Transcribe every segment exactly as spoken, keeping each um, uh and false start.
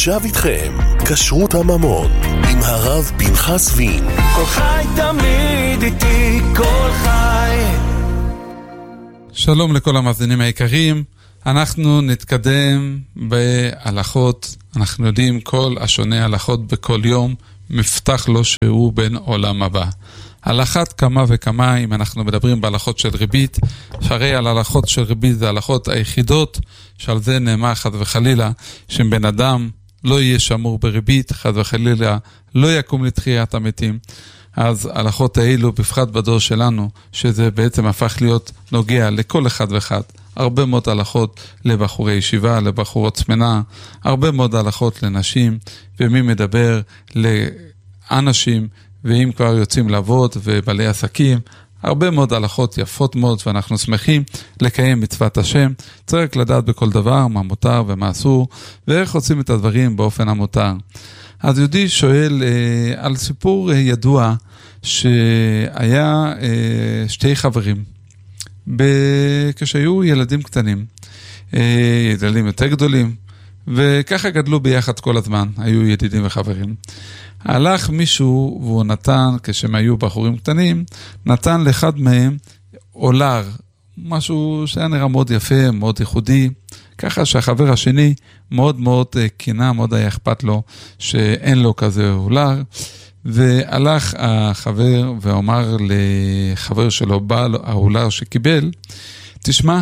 ועכשיו איתכם, כשרות הממון, עם הרב פנחס וין. כל חי תמיד איתי, כל חי. שלום לכל המאזינים היקרים, אנחנו נתקדם בהלכות, אנחנו יודעים כל השונה הלכות בכל יום, מפתח לו שהוא בין עולם הבא. הלכת כמה וכמה, אם אנחנו מדברים בהלכות של ריבית, שהרי על הלכות של ריבית זה הלכות היחידות, שעל זה נאמר חד וחלילה, שאם בן אדם לא יהיה שמור בריבית, חד וחלילה לא יקום לתחיית המתים. אז הלכות האלו, בפחד בדור שלנו, שזה בעצם הפך להיות נוגע לכל אחד ואחד. הרבה מאוד הלכות לבחורי ישיבה, לבחורות צמנה, הרבה מאוד הלכות לנשים, ומי מדבר לאנשים, ואם כבר יוצאים לעבוד ובעלי עסקים, הרבה מאוד הלכות יפות מאוד, ואנחנו שמחים לקיים מצוות השם. צריך לדעת בכל דבר מה מותר ומה אסור, ואיך עושים את הדברים באופן המותר. אז יהודי שואל אה, על סיפור אה, ידוע, שהיה אה, שתי חברים, ב- כשהיו ילדים קטנים, אה, ילדים יותר גדולים, וככה גדלו ביחד כל הזמן, היו ידידים וחברים. הלך מישהו והוא נתן, כשהם היו בחורים קטנים, נתן לאחד מהם אולר, משהו שהיה נראה מאוד יפה, מאוד ייחודי, ככה שהחבר השני מאוד מאוד קינה, מאוד היה אכפת לו שאין לו כזה אולר, והלך החבר ואומר לחבר שלו, בעל האולר שקיבל, תשמע,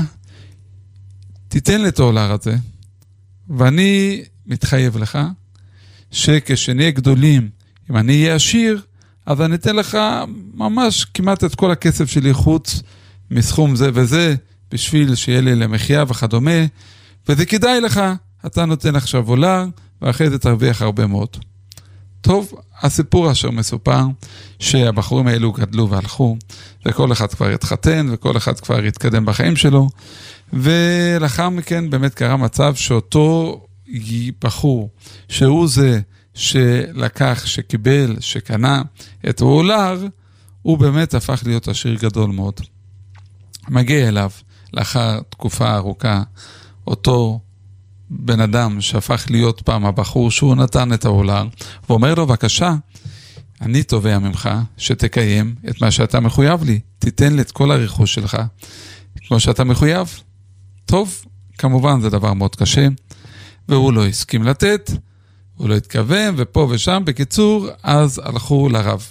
תיתן לי את האולר הזה, ואני מתחייב לך, שכשנהיה גדולים, אם אני אהיה עשיר, אז אני אתן לך ממש כמעט את כל הכסף שלי חוץ מסכום זה וזה, בשביל שיהיה לי למחיה וכדומה, וזה כדאי לך, אתה נותן עכשיו אולר, ואחרי זה תרוויח הרבה מאוד. טוב, הסיפור אשר מסופר, שהבחורים האלו גדלו והלכו, וכל אחד כבר התחתן, וכל אחד כבר התקדם בחיים שלו, ולאחר מכן באמת קרה מצב שאותו בחור, שהוא זה שלקח, שקיבל, שקנה את האולר, הוא באמת הפך להיות עשיר גדול מאוד. מגיע אליו, לאחר תקופה ארוכה, אותו בן אדם שהפך להיות פעם הבחור, שהוא נתן את האולר, ואומר לו, בבקשה, אני תובע ממך שתקיים את מה שאתה מחויב לי, תיתן לי את כל הרכוש שלך, כמו שאתה מחויב. טוב, כמובן זה דבר מאוד קשה, והוא לא הסכים לתת, הוא לא התכוון, ופה ושם, בקיצור, אז הלכו לרב.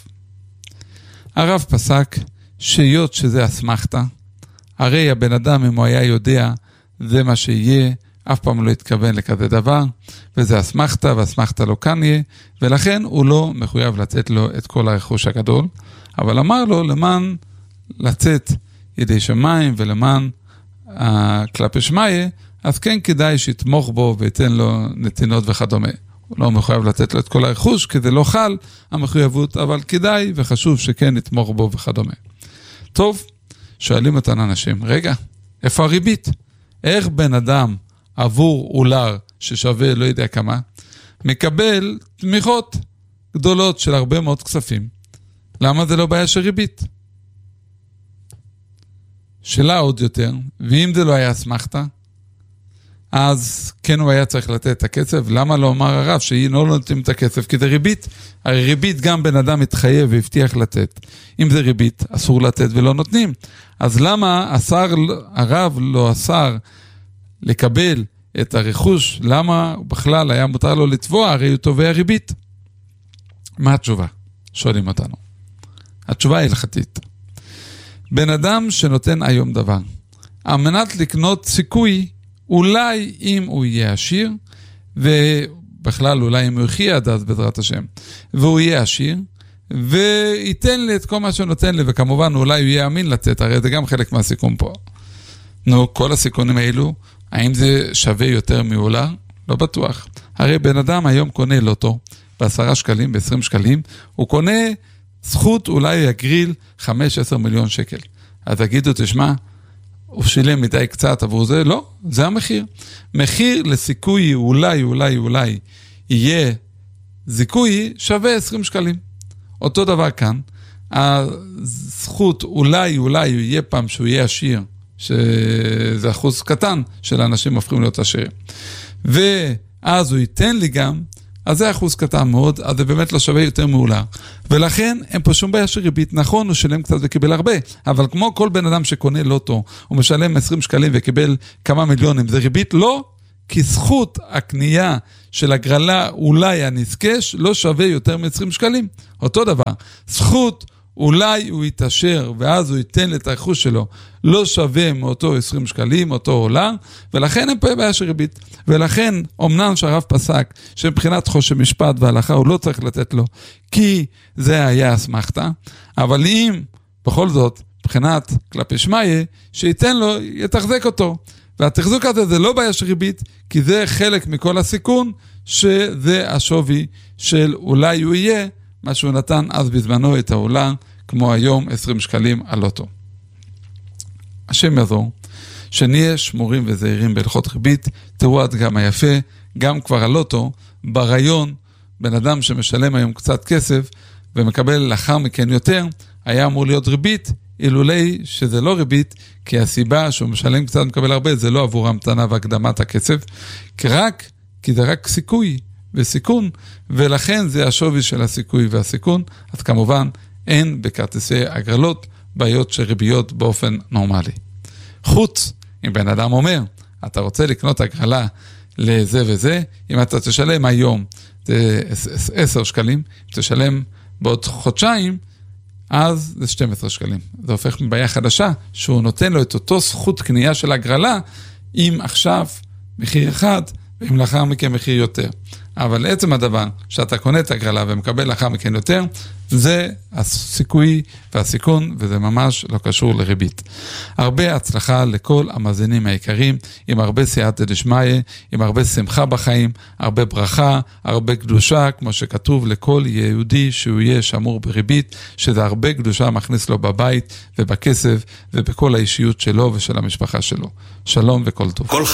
הרב פסק שיות שזה אסמכתה, הרי הבן אדם אם הוא היה יודע, זה מה שיהיה, אף פעם לא התכוון לכזה דבר, וזה אסמכתה, ואסמכתה לא כאן יהיה, ולכן הוא לא מחויב לתת לו את כל הרכוש הגדול, אבל אמר לו למען לצאת ידי שמיים, ולמען כלפי שמיה, אז כן כדאי שיתמוך בו ויתן לו נתינות וכדומה. הוא לא מחויב לתת לו את כל הרכוש, כי זה לא חל המחויבות, אבל כדאי וחשוב שכן יתמוך בו וכדומה. טוב, שואלים אותנו אנשים, רגע, איפה הריבית? איך בן אדם עבור אולר ששווה לא יודע כמה, מקבל תמיכות גדולות של הרבה מאוד כספים? למה זה לא בעיה של ריבית? שאלה עוד יותר, ואם זה לא היה אסמכתה, אז כן הוא היה צריך לתת את הכסף. למה לא אומר הרב שהיא לא נותנים את הכסף? כי זה ריבית. הרי ריבית גם בן אדם מתחייב והבטיח לתת. אם זה ריבית, אסור לתת ולא נותנים. אז למה השר, הרב לא אסר לקבל את הרכוש? למה בכלל היה מותר לו לתבוע? הרי הוא תובע ריבית. מה התשובה? שואלים אותנו. התשובה היא הלכתית. בן אדם שנותן היום דבר, על מנת לקנות סיכוי, אולי אם הוא יהיה עשיר, ובכלל אולי אם הוא יחיה עד אז בעזרת השם, והוא יהיה עשיר, וייתן לי את כל מה שהוא נותן לי, וכמובן אולי הוא יהיה אמין לתת, הרי זה גם חלק מהסיכון פה. נו, כל הסיכונים האלו, האם זה שווה יותר מאולר? לא בטוח. הרי בן אדם היום קונה לוטו, בעשרה שקלים, בעשרים שקלים, הוא קונה זכות אולי יגריל חמש עשר מיליון שקל. אז תגידו, תשמע, הוא שילם מדי קצת עבור זה? לא, זה המחיר. מחיר לסיכוי אולי, אולי, אולי, יהיה זיכוי שווה עשרים שקלים. אותו דבר כאן, הזכות אולי, אולי, יהיה פעם שהוא יהיה עשיר, שזה אחוז קטן של האנשים הופכים להיות עשירים. אז הוא ייתן לי גם, אז זה אחוז קטן מאוד, אז זה באמת לא שווה יותר מעולה. ולכן אין פה שום בעיה של ריבית. נכון, הוא שלם קצת וקיבל הרבה, אבל כמו כל בן אדם שקונה לוטו, הוא משלם עשרים שקלים וקיבל כמה מיליונים, זה ריבית? לא, כי זכות הקנייה של הגרלה אולי הנזקש לא שווה יותר מ-עשרים שקלים. אותו דבר, זכות אולי הוא יתאשר ואז הוא ייתן את הרכוש שלו, לא שווה מאותו עשרים שקלים, אותו עולם, ולכן אין פה בעיה של ריבית. ולכן, אמנם שהרב פסק שמבחינת חושן משפט והלכה הוא לא צריך לתת לו, כי זה היה אסמכתה, אבל אם בכל זאת, מבחינת כלפי שמיה, שייתן לו, יתחזק אותו. והתחזוק הזה זה לא בעיה של ריבית, כי זה חלק מכל הסיכון, שזה השווי של אולי הוא יהיה, מה שהוא נתן אז בזמנו את העולה, כמו היום עשרים שקלים על אוטו. השם יעזור, שנהיה שמורים וזהירים בהלכות ריבית, תראו עד גם היפה, גם כבר על אוטו, ברעיון, בן אדם שמשלם היום קצת כסף, ומקבל לאחר מכן יותר, היה אמור להיות ריבית, אילולי שזה לא ריבית, כי הסיבה שהוא משלם קצת מקבל הרבה, זה לא עבור המתנה והקדמת הכסף, כי רק, כי זה רק סיכוי וסיכון, ולכן זה השווי של הסיכוי והסיכון, אז כמובן אין בכרטיסי הגרלות בעיות של ריביות באופן נורמלי. חוץ, אם בן אדם אומר, אתה רוצה לקנות הגרלה לזה וזה, אם אתה תשלם היום זה עשר שקלים, תשלם בעוד חודשיים, אז זה שנים עשר שקלים. זה הופך מבעיה חדשה, שהוא נותן לו את אותו זכות קנייה של הגרלה, אם עכשיו מחיר אחד, ואם לאחר מכן מחיר יותר. אבל עצם הדבר שאתה קונה את הגרלה ומקבל לאחר מכן יותר, זה הסיכוי והסיכון, וזה ממש לא קשור לריבית. הרבה הצלחה לכל המאזינים העיקריים, עם הרבה סייעתא דשמיא, עם הרבה שמחה בחיים, הרבה ברכה, הרבה קדושה, כמו שכתוב לכל יהודי שהוא יהיה שמור בריבית, שזה הרבה קדושה מכניס לו בבית ובכסף ובכל האישיות שלו ושל המשפחה שלו. שלום וכל טוב.